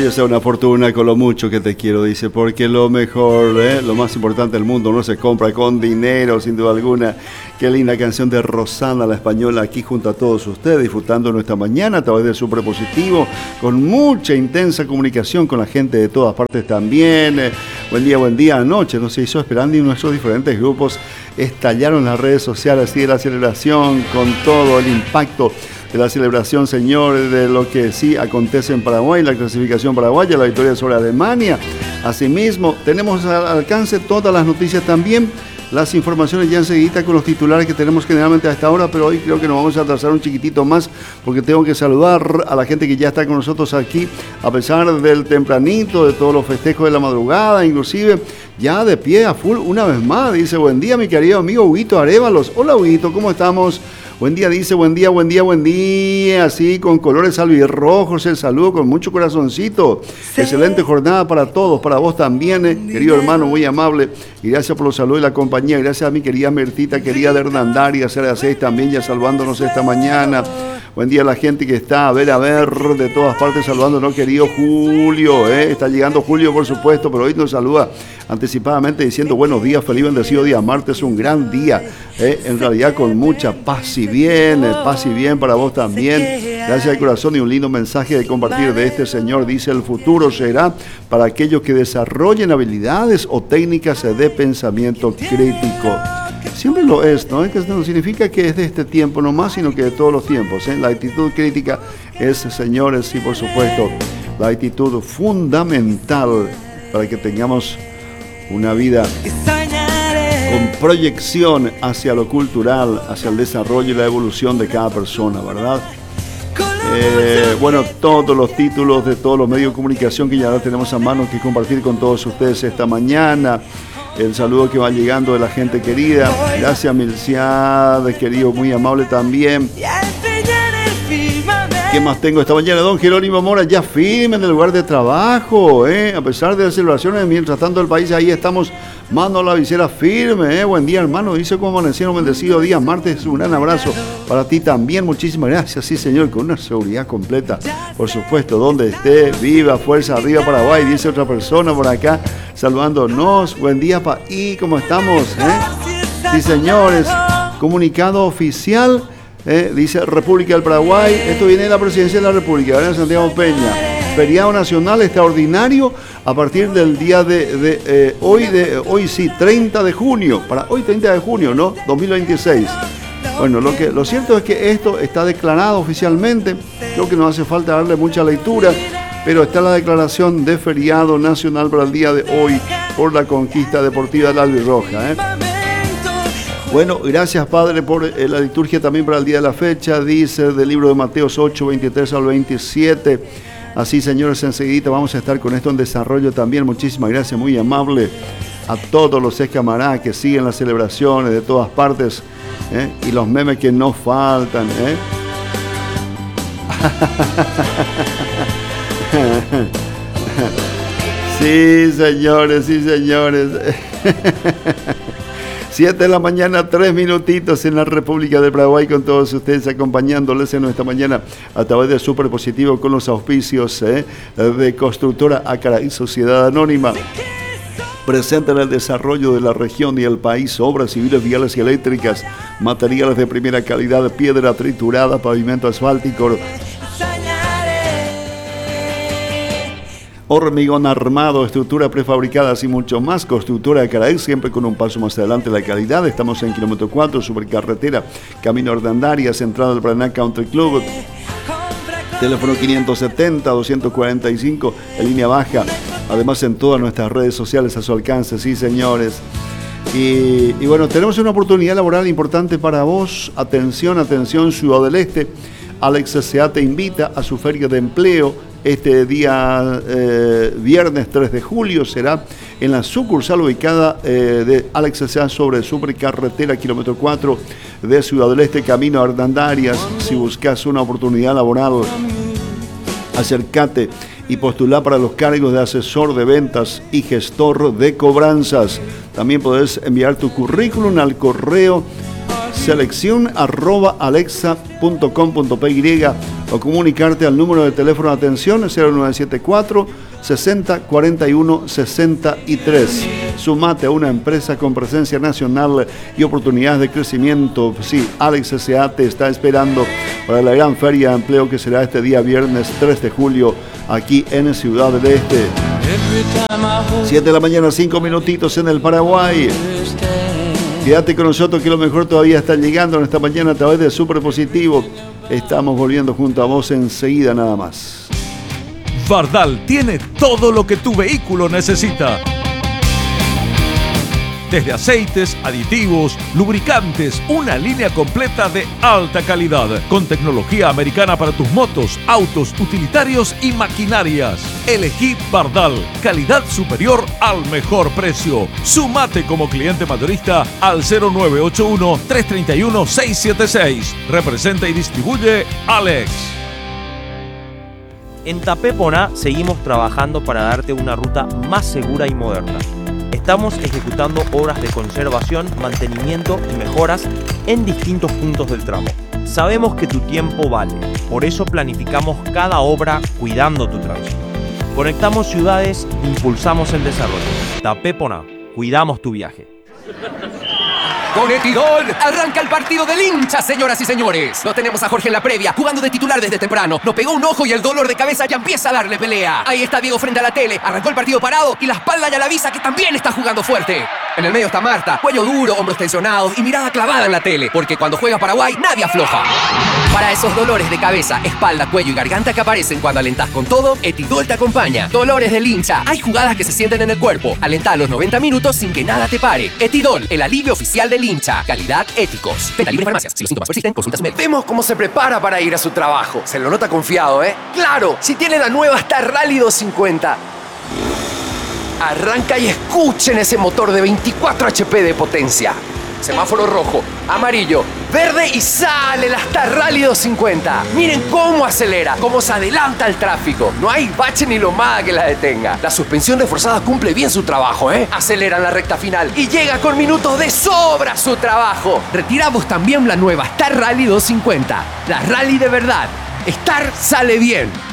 Oye, sea una fortuna con lo mucho que te quiero, dice, porque lo mejor, lo más importante del mundo no se compra con dinero, sin duda alguna. Qué linda canción de Rosana, la española, aquí junto a todos ustedes, disfrutando nuestra mañana a través de su prepositivo, con mucha intensa comunicación con la gente de todas partes también. Buen día, anoche nos hizo esperando y nuestros diferentes grupos estallaron las redes sociales, así de la celebración, con todo el impacto de la celebración, señores, de lo que sí acontece en Paraguay, la clasificación paraguaya, la victoria sobre Alemania. Asimismo, tenemos al alcance todas las noticias también, las informaciones ya enseguida con los titulares que tenemos generalmente a esta hora, pero hoy creo que nos vamos a atrasar un chiquitito más porque tengo que saludar a la gente que ya está con nosotros aquí, a pesar del tempranito, de todos los festejos de la madrugada, inclusive ya de pie a full una vez más. Dice, buen día mi querido amigo Huguito Arévalos. Hola Huguito, ¿cómo estamos? Buen día, dice, buen día, así con colores albirrojos, el saludo con mucho corazoncito. Sí. Excelente jornada para todos, para vos también, querido hermano, muy amable. Y gracias por los saludos y la compañía. Gracias a mi querida Mertita, querida de Hernandaria, Sara 6 también ya saludándonos esta mañana. Buen día a la gente que está a ver, de todas partes saludándonos, querido Julio. Está llegando Julio, por supuesto, pero hoy nos saluda anticipadamente diciendo buenos días, feliz bendecido día. Martes, un gran día, en realidad con mucha paz y bien para vos también. Gracias de corazón y un lindo mensaje de compartir de este señor. Dice, el futuro será para aquellos que desarrollen habilidades o técnicas de pensamiento crítico. Siempre lo es, ¿no? Que no significa que es de este tiempo nomás, sino que de todos los tiempos. La actitud crítica es, señores, y por supuesto, la actitud fundamental para que tengamos una vida con proyección hacia lo cultural, hacia el desarrollo y la evolución de cada persona, ¿verdad? Bueno, todos los títulos de todos los medios de comunicación que ya tenemos a mano que compartir con todos ustedes esta mañana. El saludo que va llegando de la gente querida. Gracias, Milciad, querido, muy amable también. ¿Qué más tengo esta mañana? Don Jerónimo Mora, ya firme en el lugar de trabajo, a pesar de las celebraciones, mientras tanto el país, ahí estamos, mano a la visera firme, Buen día, hermano, dice cómo amanecieron, bendecido día, martes, un gran abrazo para ti también, muchísimas gracias, sí señor, con una seguridad completa, por supuesto, donde esté, viva, fuerza, arriba Paraguay, dice otra persona por acá, saludándonos, buen día, y ¿cómo estamos? Sí señores, comunicado oficial. Dice República del Paraguay, esto viene de la Presidencia de la República, ¿verdad? Santiago Peña, feriado nacional extraordinario a partir del día de hoy sí, 30 de junio, para hoy 30 de junio, ¿no? 2026. Bueno, lo cierto es que esto está declarado oficialmente, creo que no hace falta darle mucha lectura, pero está la declaración de feriado nacional para el día de hoy por la conquista deportiva de la albirroja, Bueno, gracias Padre por la liturgia también para el día de la fecha, dice del libro de Mateos 8, 23 al 27. Así, señores, enseguida vamos a estar con esto en desarrollo también. Muchísimas gracias, muy amable a todos los escamarás que siguen las celebraciones de todas partes y los memes que no faltan. Sí, señores. 7 de la mañana, 3 minutitos en la República del Paraguay, con todos ustedes acompañándoles en nuestra mañana a través de Super Positivo con los auspicios de Constructora Acaraí, Sociedad Anónima. Presente en el desarrollo de la región y el país, obras civiles, viales y eléctricas, materiales de primera calidad, piedra triturada, pavimento asfáltico, hormigón armado, estructuras prefabricadas y mucho más. Constructora Acaraí, siempre con un paso más adelante la calidad. Estamos en kilómetro 4, supercarretera, camino Hernandarias, entrada del Paraná Country Club. Teléfono 570-245, en línea baja. Además en todas nuestras redes sociales a su alcance, sí señores. Y bueno, tenemos una oportunidad laboral importante para vos. Atención, Ciudad del Este. Alex S.A. te invita a su feria de empleo. Este día viernes 3 de julio será en la sucursal ubicada de Alex S.A. sobre supercarretera kilómetro 4 de Ciudad del Este, camino a Hernandarias. Si buscas una oportunidad laboral, acércate y postulá para los cargos de asesor de ventas y gestor de cobranzas. También podés enviar tu currículum al correo selección@alexa.com.py o comunicarte al número de teléfono de atención 0974 60 41 63. Sumate a una empresa con presencia nacional y oportunidades de crecimiento. Sí, Alex S.A. te está esperando para la gran feria de empleo que será este día viernes 3 de julio aquí en Ciudad del Este. 7 de la mañana, 5 minutitos en el Paraguay. Quédate con nosotros que lo mejor todavía está llegando en esta mañana a través de Super Positivo. Estamos volviendo junto a vos enseguida nada más. Bardal tiene todo lo que tu vehículo necesita. Desde aceites, aditivos, lubricantes, una línea completa de alta calidad, con tecnología americana para tus motos, autos, utilitarios y maquinarias. Elegí Bardal, calidad superior al mejor precio. Sumate como cliente mayorista al 0981-331-676. Representa y distribuye Alex. En Tapepona seguimos trabajando para darte una ruta más segura y moderna. Estamos ejecutando obras de conservación, mantenimiento y mejoras en distintos puntos del tramo. Sabemos que tu tiempo vale, por eso planificamos cada obra cuidando tu tránsito. Conectamos ciudades, impulsamos el desarrollo. Tapepona, cuidamos tu viaje. Con Etidol, arranca el partido del hincha, señoras y señores. Lo tenemos a Jorge en la previa, jugando de titular desde temprano. Nos pegó un ojo y el dolor de cabeza ya empieza a darle pelea. Ahí está Diego frente a la tele, arrancó el partido parado y la espalda ya le avisa que también está jugando fuerte. En el medio está Marta, cuello duro, hombros tensionados y mirada clavada en la tele, porque cuando juega Paraguay nadie afloja. Para esos dolores de cabeza, espalda, cuello y garganta que aparecen cuando alentás con todo, Etidol te acompaña. Dolores del hincha, hay jugadas que se sienten en el cuerpo. Alentá los 90 minutos sin que nada te pare. Etidol, el alivio oficial del hincha. Calidad, éticos. Venta libre en farmacias. Si los síntomas persisten, consulta a su médico. Vemos cómo se prepara para ir a su trabajo. Se lo nota confiado, ¿eh? ¡Claro! Si tiene la nueva Star Rally 250. Arranca y escuchen ese motor de 24 HP de potencia. Semáforo rojo, amarillo, verde y sale la Star Rally 250. Miren cómo acelera, cómo se adelanta al tráfico. No hay bache ni lomada que la detenga. La suspensión reforzada cumple bien su trabajo, ¿eh? Acelera en la recta final y llega con minutos de sobra a su trabajo. Retiramos también la nueva Star Rally 250. La Rally de verdad. Star sale bien.